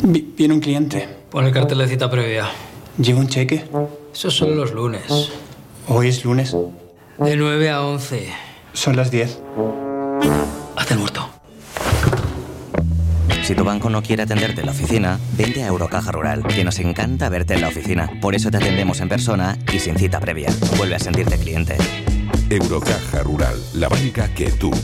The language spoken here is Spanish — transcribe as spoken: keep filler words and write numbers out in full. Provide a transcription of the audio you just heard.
Vi- Viene un cliente. Pon el cartel de cita previa. ¿Lleva un cheque? Esos son los lunes. Hoy es lunes. De nueve a once. Son las diez. Haz el muerto. Si tu banco no quiere atenderte en la oficina, vente a Eurocaja Rural, que nos encanta verte en la oficina. Por eso te atendemos en persona y sin cita previa. Vuelve a sentirte cliente. Eurocaja Rural, la banca que tú